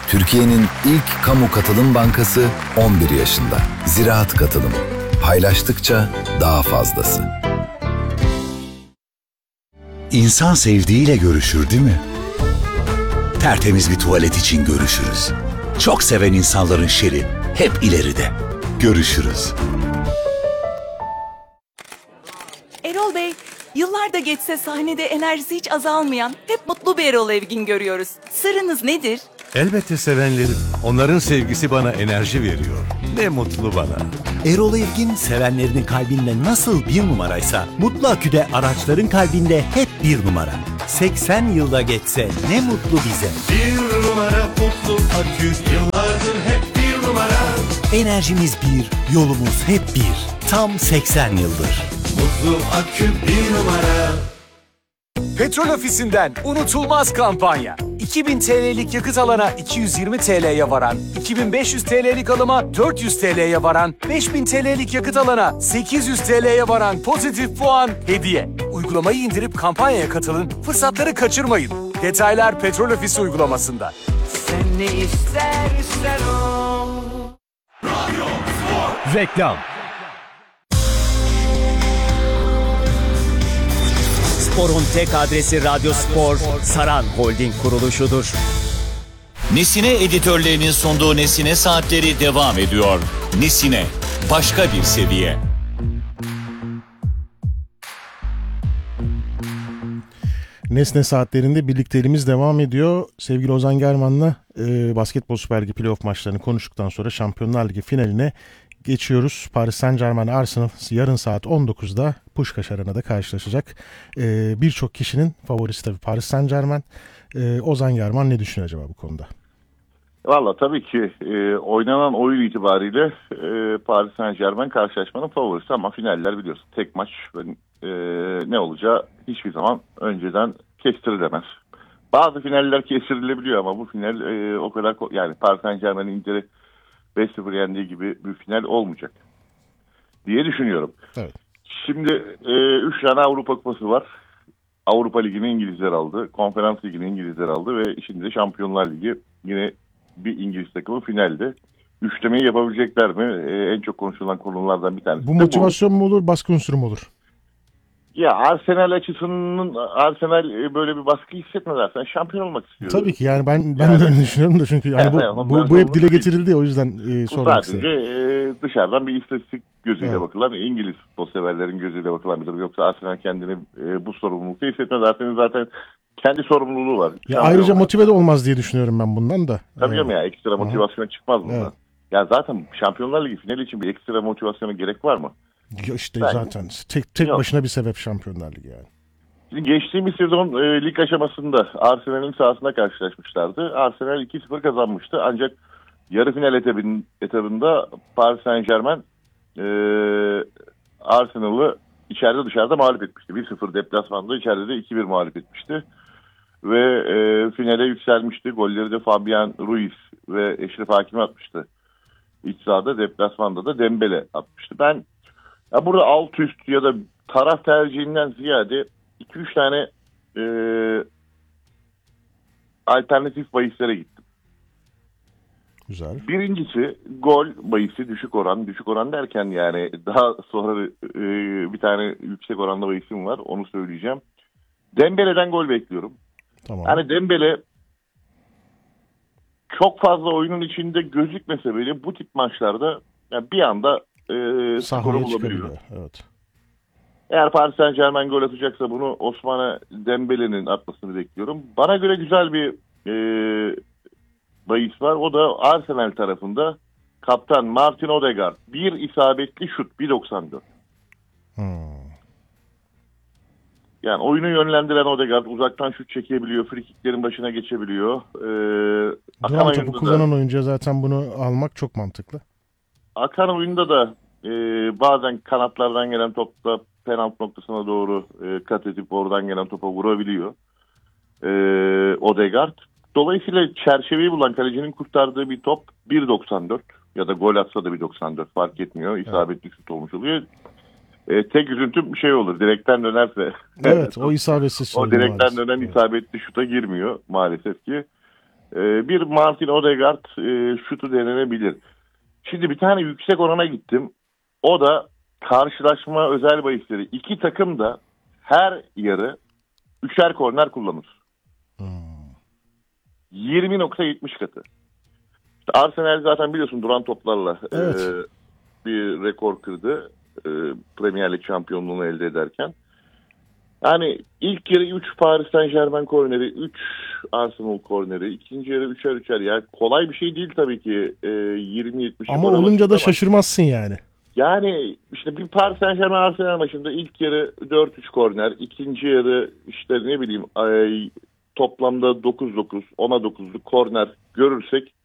Türkiye'nin ilk kamu katılım bankası 11 yaşında. Ziraat Katılım. Paylaştıkça daha fazlası. İnsan sevdiğiyle görüşür değil mi? Tertemiz bir tuvalet için görüşürüz. Çok seven insanların şeri hep ileride. Görüşürüz. Erol Bey, yıllar da geçse sahnede enerjisi hiç azalmayan, hep mutlu bir Erol Evgin görüyoruz. Sırrınız nedir? Elbette sevenlerim. Onların sevgisi bana enerji veriyor. Ne mutlu bana. Erol Evgin sevenlerinin kalbinde nasıl bir numaraysa Mutlu Akü'de araçların kalbinde hep bir numara. 80 yılda geçse ne mutlu bize. Bir numara Mutlu Akü, yıllardır hep bir numara. Enerjimiz bir, yolumuz hep bir. Tam 80 yıldır. Mutlu Akü bir numara. Petrol Ofisi'nden unutulmaz kampanya. 2000 TL'lik yakıt alana 220 TL'ye varan, 2500 TL'lik alıma 400 TL'ye varan, 5000 TL'lik yakıt alana 800 TL'ye varan pozitif puan hediye. Uygulamayı indirip kampanyaya katılın, fırsatları kaçırmayın. Detaylar Petrol Ofisi uygulamasında. Sen ne istersen o. Reklam. Spor'un tek adresi Radyo Spor, Saran Holding kuruluşudur. Nesine editörlerinin sunduğu Nesine Saatleri devam ediyor. Nesine, başka bir seviye. Nesne saatlerinde birlikteliğimiz devam ediyor. Sevgili Ozan German'la Basketbol Süper Ligi playoff maçlarını konuştuktan sonra Şampiyonlar Ligi finaline geçiyoruz. Paris Saint-Germain Arsenal yarın saat 19'da Puskás Arena'da karşılaşacak. Birçok kişinin favorisi tabii Paris Saint-Germain. Ozan German ne düşünüyor acaba bu konuda? Valla tabii ki oynanan oyun itibariyle Paris Saint-Germain karşılaşmanın favorisi ama finaller biliyorsun tek maç ve ne olacağı hiçbir zaman önceden kestirilemez. Bazı finaller kestirilebiliyor ama bu final o kadar yani Paris Saint-Germain'in Inter'i 5-0 yendiği gibi bir final olmayacak diye düşünüyorum. Evet. Şimdi 3 tane Avrupa Kupası var. Avrupa Ligi'ni İngilizler aldı. Konferans Ligi'ni İngilizler aldı ve şimdi de Şampiyonlar Ligi yine bir İngiliz takımı finalde. Üçlemeyi yapabilecekler mi? En çok konuşulan konulardan bir tanesi. Bu motivasyon mu olur, baskı unsuru mu olur? Ya Arsenal açısından Arsenal böyle bir baskı hissetmezlersen şampiyon olmak istiyor. Tabii ki yani ben de öyle düşünüyorum da çünkü yani bu hep dile getirildi o yüzden sormak istedim. Sadece dışarıdan bir istatistik gözüyle bakılan, İngiliz futbol severlerin gözüyle bakılan bir durum. Yoksa Arsenal kendini bu sorumlulukta hissetmez. Zaten kendi sorumluluğu var. Ya ayrıca motive de olmaz diye düşünüyorum ben bundan da. Tabii canım ya ekstra motivasyon çıkmaz bundan. Evet. Ya zaten Şampiyonlar Ligi finali için bir ekstra motivasyona gerek var mı? Ya işte zaten tek başına bir sebep Şampiyonlar Ligi yani. Şimdi geçtiğimiz sezon lig aşamasında Arsenal'in sahasında karşılaşmışlardı. Arsenal 2-0 kazanmıştı ancak yarı final etabında Paris Saint-Germain Arsenal'ı içeride dışarıda mağlup etmişti. 1-0 deplasmanda, içeride de 2-1 mağlup etmişti. Ve finale yükselmişti. Golleri de Fabian Ruiz ve Eşref Hakimi atmıştı. İç sahada, deplasmanda da Dembele atmıştı. Ben ya burada alt üst ya da taraf tercihinden ziyade 2-3 tane alternatif bahislere gittim. Güzel. Birincisi gol bahisi düşük oran. Düşük oran derken yani daha sonra bir tane yüksek oranda bahisim var. Onu söyleyeceğim. Dembele'den gol bekliyorum. Tamam. Yani Dembele çok fazla oyunun içinde gözükmese bile bu tip maçlarda yani bir anda skoru bulabiliyor. Evet. Eğer Paris Saint-Germain gol atacaksa bunu Ousmane Dembele'nin atmasını bekliyorum. Bana göre güzel bir bahis var. O da Arsenal tarafında kaptan Martin Odegaard. Bir isabetli şut 1.94. Yani oyunu yönlendiren Odegaard uzaktan şut çekebiliyor. Frikiklerin başına geçebiliyor. Duran topu kullanan oyuncuya zaten bunu almak çok mantıklı. Akan oyunda da bazen kanatlardan gelen topla penaltı noktasına doğru kat edip oradan gelen topa vurabiliyor Odegaard. Dolayısıyla çerçeveyi bulan kalecinin kurtardığı bir top 1.94 ya da gol atsa da 1.94 fark etmiyor. İsabetli şut olmuş oluyor. Tek üzüntüm bir şey olur. Direkten dönerse. Evet o isabetsiz. O direkten dönen isabetli şuta girmiyor maalesef ki. Bir Martin Odegaard şutu denenebilir. Şimdi bir tane yüksek orana gittim. O da karşılaşma özel bahisleri. İki takım da her yarı 3'er korner kullanır. 20.70 katı. İşte Arsenal zaten biliyorsun duran toplarla bir rekor kırdı. Premier Lig şampiyonluğunu elde ederken. Yani ilk yarı 3 Paris Saint-Germain korneri, 3 Arsenal korneri, ikinci yarı 3'er. Yani kolay bir şey değil tabii ki 20-70. Ama olunca da şaşırmazsın yani. Yani işte bir Paris Saint-Germain Arsenal maçında ilk yarı 4-3 korner, ikinci yarı işte ne bileyim toplamda 9-9, 10'a 9'luk korner görürsek